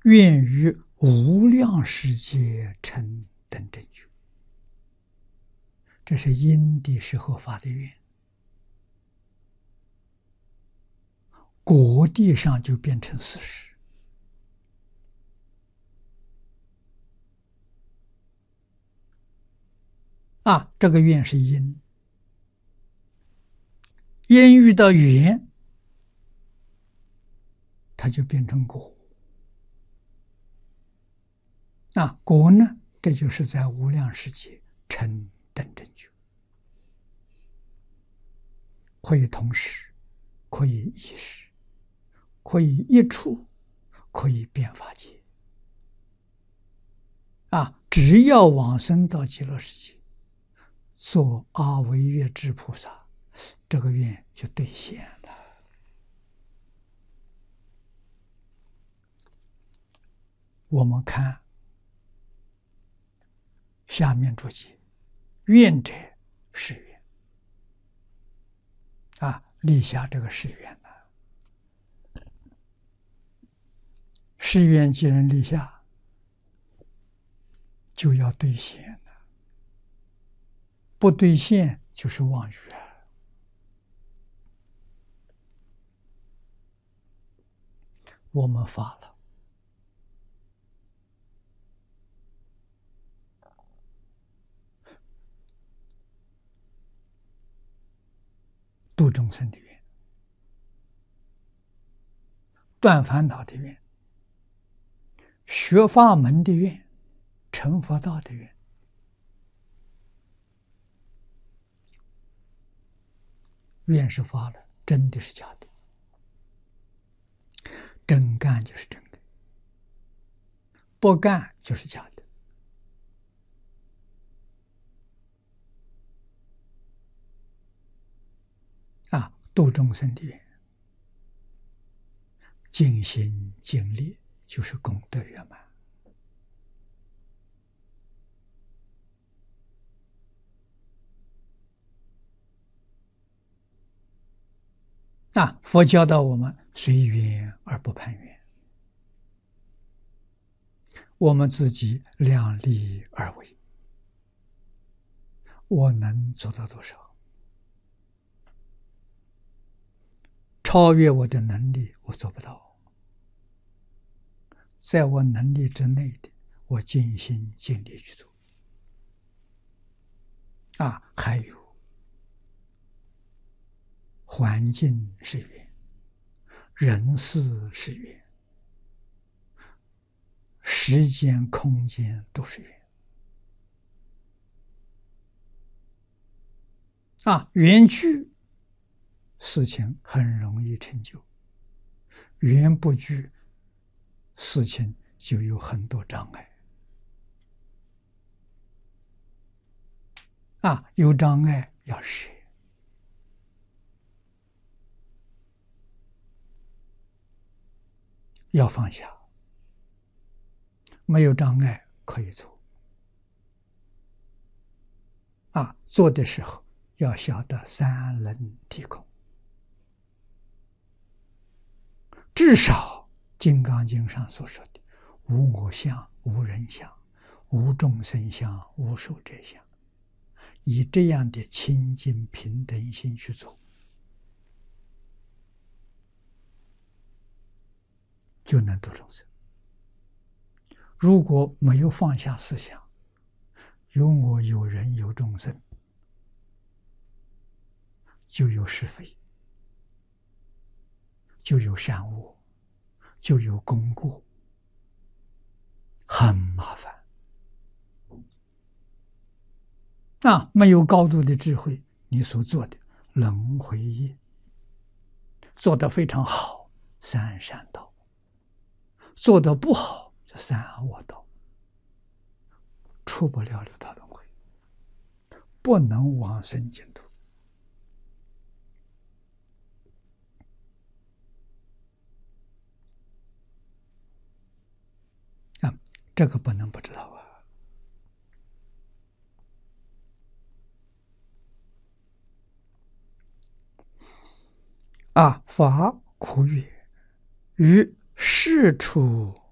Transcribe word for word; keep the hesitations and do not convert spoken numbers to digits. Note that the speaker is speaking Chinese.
愿于无量世界成等正觉。这是因地时候发的愿，果地上就变成事实。啊，这个愿是因，因遇到缘，它就变成果。啊，果呢，这就是在无量世界成等正觉，可以同时，可以一时，可以一处，可以变法界。啊，只要往生到极乐世界，做阿惟越致菩萨，这个愿就兑现了。我们看下面注解，愿者是愿。啊，立下这个誓愿了。誓愿既然立下，就要兑现了。不兑现就是妄语啊。我们发了，度众生的愿，断烦恼的愿，学法门的愿，成佛道的愿。愿是发了，真的是假的？真干就是真的，不干就是假的。啊，度众生的愿，尽心尽力，就是功德圆满。啊，佛教导我们随缘而不攀缘，我们自己量力而为。我能做到多少？超越我的能力，我做不到。在我能力之内的，我尽心尽力去做。啊，还有环境是缘，人事是缘，时间空间都是缘。啊，缘聚，事情很容易成就；缘不聚，事情就有很多障碍。啊，有障碍要舍，要放下。没有障碍可以做。啊，做的时候要晓得三轮体空，至少《金刚经》上所说的无我相、无人相、无众生相、无寿者相，以这样的清净平等心去做，就能度众生。如果没有放下思想，有我有人有众生，就有是非，就有善恶，就有功过，很麻烦。啊，没有高度的智慧，你所做的轮回业做得非常好，三善道；做得不好，这三恶道，出不了六道轮回，不能往生净土。啊，这个不能不知道啊。啊，法苦也，于世处